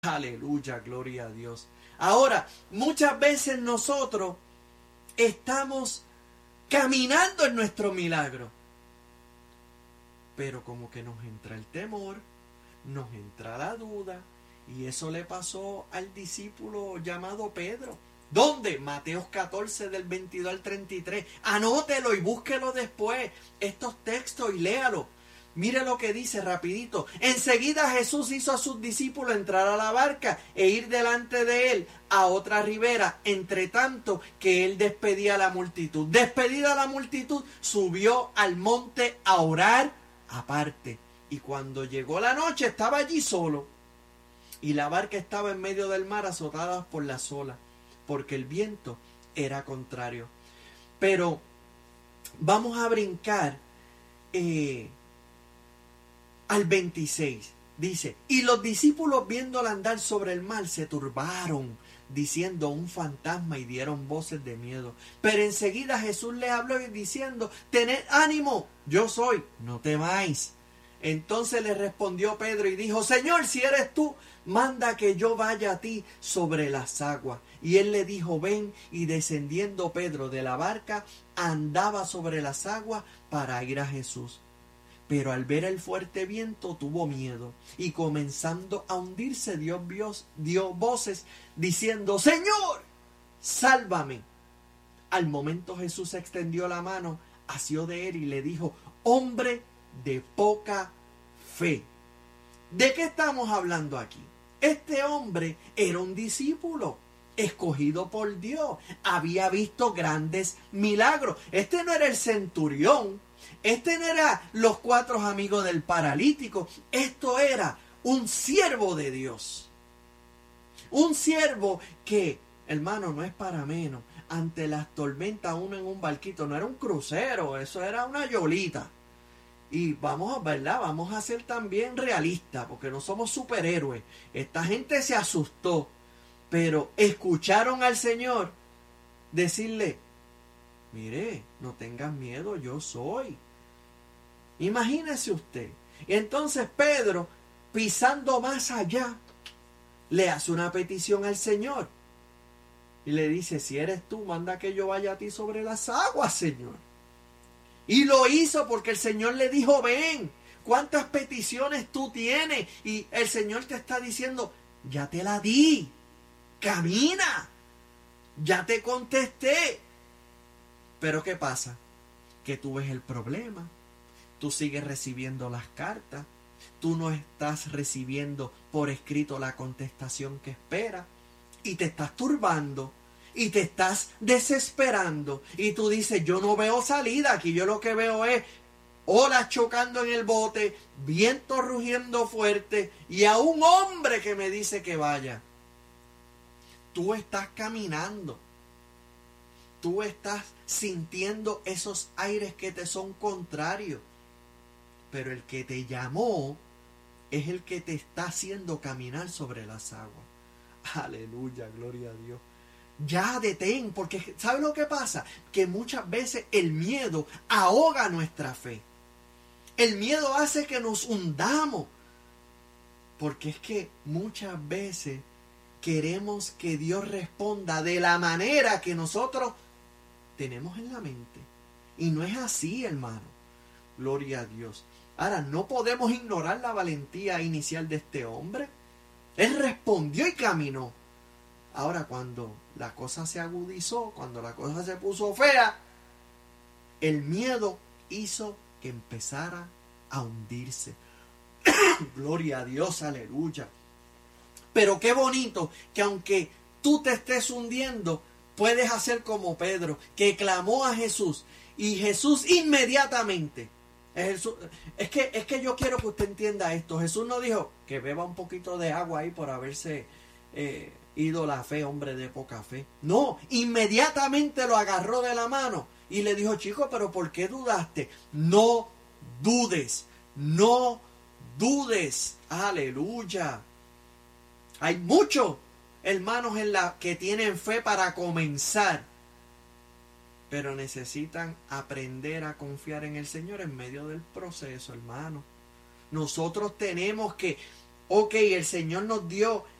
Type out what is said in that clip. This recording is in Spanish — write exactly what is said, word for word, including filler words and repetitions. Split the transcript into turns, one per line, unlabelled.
Aleluya, gloria a Dios. Ahora, muchas veces nosotros estamos caminando en nuestro milagro, pero como que nos entra el temor, nos entra la duda, y eso le pasó al discípulo llamado Pedro. ¿Dónde? Mateo catorce del veintidós al treinta y tres. Anótelo y búsquelo después, estos textos, y léalo. Mire lo que dice rapidito. Enseguida Jesús hizo a sus discípulos entrar a la barca e ir delante de él a otra ribera, entre tanto que él despedía a la multitud. Despedida la multitud, subió al monte a orar aparte. Y cuando llegó la noche estaba allí solo. Y la barca estaba en medio del mar, azotada por las olas, porque el viento era contrario. Pero vamos a brincar eh, al veintiséis. Dice, y los discípulos viéndolo andar sobre el mar se turbaron, diciendo un fantasma, y dieron voces de miedo. Pero enseguida Jesús les habló diciendo, tened ánimo, yo soy, no temáis. Entonces le respondió Pedro y dijo, Señor, si eres tú, manda que yo vaya a ti sobre las aguas. Y él le dijo, ven. Y descendiendo Pedro de la barca, andaba sobre las aguas para ir a Jesús. Pero al ver el fuerte viento tuvo miedo, y comenzando a hundirse dio, dio voces diciendo, Señor, sálvame. Al momento Jesús extendió la mano, asió de él y le dijo, hombre de poca fe. ¿De qué estamos hablando aquí? Este hombre era un discípulo escogido por Dios. Había visto grandes milagros. Este no era el centurión. Este no era los cuatro amigos del paralítico. Esto era un siervo de Dios. Un siervo que, hermano, no es para menos. Ante las tormentas, uno en un barquito. No era un crucero, eso era una yolita. Y vamos a, ¿verdad? Vamos a ser también realistas, porque no somos superhéroes. Esta gente se asustó, pero escucharon al Señor decirle, mire, no tengas miedo, yo soy. Imagínese usted. Y entonces Pedro, pisando más allá, le hace una petición al Señor. Y le dice, si eres tú, manda que yo vaya a ti sobre las aguas, Señor. Y lo hizo porque el Señor le dijo, ven, ¿cuántas peticiones tú tienes? Y el Señor te está diciendo, ya te la di, camina, ya te contesté. Pero ¿qué pasa? Que tú ves el problema, tú sigues recibiendo las cartas, tú no estás recibiendo por escrito la contestación que esperas y te estás turbando. Y te estás desesperando. Y tú dices, yo no veo salida. Aquí yo lo que veo es olas chocando en el bote, viento rugiendo fuerte y a un hombre que me dice que vaya. Tú estás caminando. Tú estás sintiendo esos aires que te son contrarios. Pero el que te llamó es el que te está haciendo caminar sobre las aguas. Aleluya, gloria a Dios. Ya detén, porque ¿sabe lo que pasa? Que muchas veces el miedo ahoga nuestra fe. El miedo hace que nos hundamos. Porque es que muchas veces queremos que Dios responda de la manera que nosotros tenemos en la mente. Y no es así, hermano. Gloria a Dios. Ahora, no podemos ignorar la valentía inicial de este hombre. Él respondió y caminó. Ahora, cuando la cosa se agudizó, cuando la cosa se puso fea, el miedo hizo que empezara a hundirse. Gloria a Dios, aleluya. Pero qué bonito que aunque tú te estés hundiendo, puedes hacer como Pedro, que clamó a Jesús. Y Jesús inmediatamente, Jesús, es que, es que yo quiero que usted entienda esto. Jesús no dijo que beba un poquito de agua ahí por haberse eh, ido la fe, hombre de poca fe. No, inmediatamente lo agarró de la mano y le dijo, chico, pero ¿por qué dudaste? No dudes, no dudes. Aleluya. Hay muchos hermanos en la que tienen fe para comenzar, pero necesitan aprender a confiar en el Señor en medio del proceso, hermano. Nosotros tenemos que, ok, el Señor nos dio